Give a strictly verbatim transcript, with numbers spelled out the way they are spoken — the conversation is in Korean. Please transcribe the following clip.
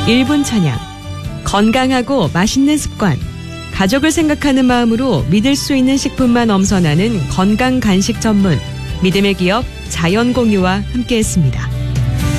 일 분 찬양. 건강하고 맛있는 습관. 가족을 생각하는 마음으로 믿을 수 있는 식품만 엄선하는 건강 간식 전문 믿음의 기업 자연공유와 함께했습니다.